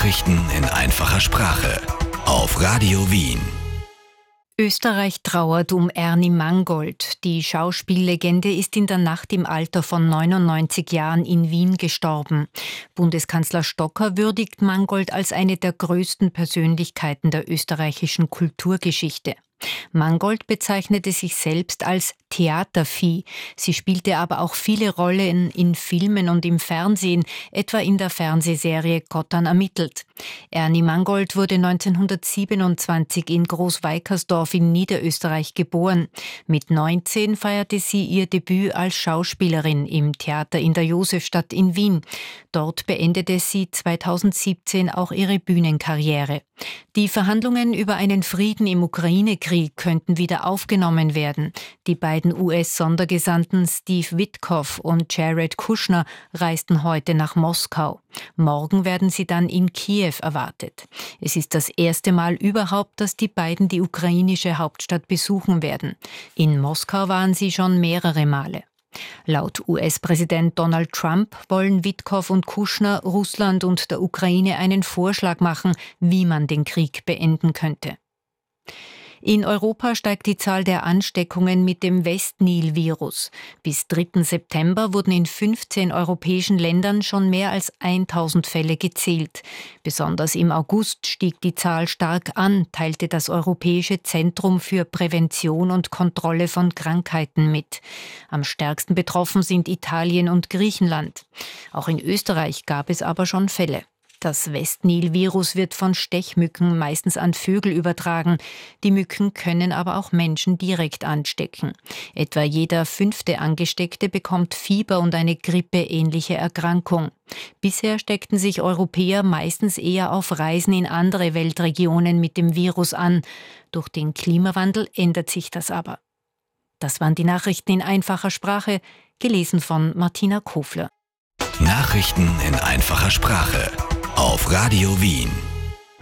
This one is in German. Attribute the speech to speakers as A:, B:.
A: Nachrichten in einfacher Sprache auf Radio Wien.
B: Österreich trauert um Ernie Mangold. Die Schauspiellegende ist in der Nacht im Alter von 99 Jahren in Wien gestorben. Bundeskanzler Stocker würdigt Mangold als eine der größten Persönlichkeiten der österreichischen Kulturgeschichte. Mangold bezeichnete sich selbst als Theatervieh. Sie spielte aber auch viele Rollen in Filmen und im Fernsehen, etwa in der Fernsehserie Kottern ermittelt. Ernie Mangold wurde 1927 in Großweikersdorf in Niederösterreich geboren. Mit 19 feierte sie ihr Debüt als Schauspielerin im Theater in der Josefstadt in Wien. Dort beendete sie 2017 auch ihre Bühnenkarriere. Die Verhandlungen über einen Frieden im Ukraine-Krieg könnten wieder aufgenommen werden. Die beiden US-Sondergesandten Steve Witkoff und Jared Kushner reisten heute nach Moskau. Morgen werden sie dann in Kiew erwartet. Es ist das erste Mal überhaupt, dass die beiden die ukrainische Hauptstadt besuchen werden. In Moskau waren sie schon mehrere Male. Laut US-Präsident Donald Trump wollen Witkoff und Kushner Russland und der Ukraine einen Vorschlag machen, wie man den Krieg beenden könnte. In Europa steigt die Zahl der Ansteckungen mit dem Westnil-Virus. Bis 3. September wurden in 15 europäischen Ländern schon mehr als 1000 Fälle gezählt. Besonders im August stieg die Zahl stark an, teilte das Europäische Zentrum für Prävention und Kontrolle von Krankheiten mit. Am stärksten betroffen sind Italien und Griechenland. Auch in Österreich gab es aber schon Fälle. Das Westnil-Virus wird von Stechmücken meistens an Vögel übertragen. Die Mücken können aber auch Menschen direkt anstecken. Etwa jeder 5. Angesteckte bekommt Fieber und eine grippeähnliche Erkrankung. Bisher steckten sich Europäer meistens eher auf Reisen in andere Weltregionen mit dem Virus an. Durch den Klimawandel ändert sich das aber. Das waren die Nachrichten in einfacher Sprache, gelesen von Martina Kofler.
A: Nachrichten in einfacher Sprache auf Radio Wien.